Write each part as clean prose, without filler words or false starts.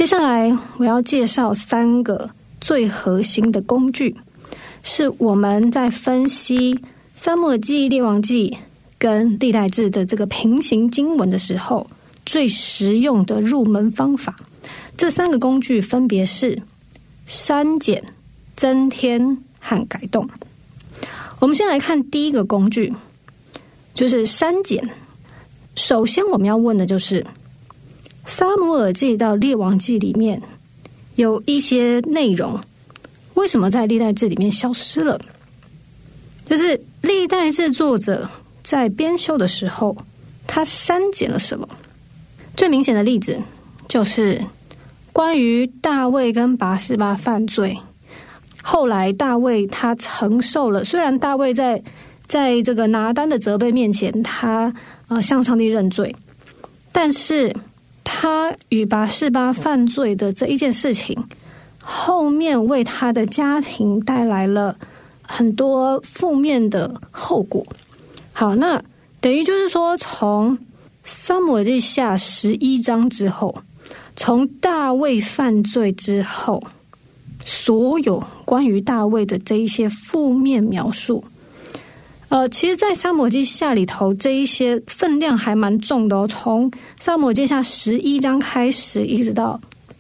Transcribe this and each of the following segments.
接下来我要介绍3个最核心的工具，是我们在分析撒母耳记、列王记跟历代志的这个平行经文的时候最实用的入门方法。这3个工具分别是删减、增添和改动。我们先来看第一个工具，就是删减。首先我们要问的就是撒母耳记到列王记里面有一些内容为什么在历代志里面消失了，就是历代志作者在编修的时候他删减了什么。最明显的例子就是关于大卫跟拔示巴犯罪，后来大卫他承受了，虽然大卫在这个拿单的责备面前他向上帝认罪，但是他与拔示巴犯罪的这一件事情后面为他的家庭带来了很多负面的后果。好，那等于就是说从撒母耳记下11章之后，从大卫犯罪之后，所有关于大卫的这一些负面描述，其实在撒母耳记下里头这一些分量还蛮重的哦。从撒母耳记下11章开始一直到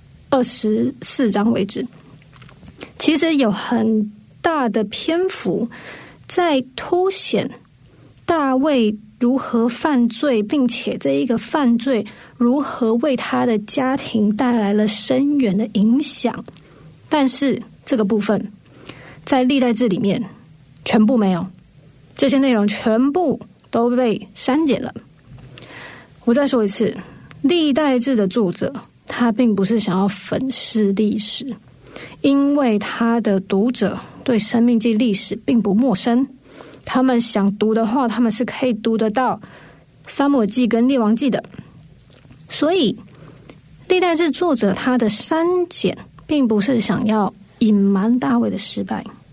24章为止，其实有很大的篇幅在凸显大卫如何犯罪，并且这一个犯罪如何为他的家庭带来了深远的影响。但是这个部分在历代志里面全部没有，这些内容全部都被删减了。我再说一次，历代志的作者他并不是想要粉饰历史，因为他的读者对申命记历史并不陌生，他们想读的话他们是可以读得到撒母耳记跟列王记的。所以历代志作者他的删减并不是想要隐瞒大卫的失败，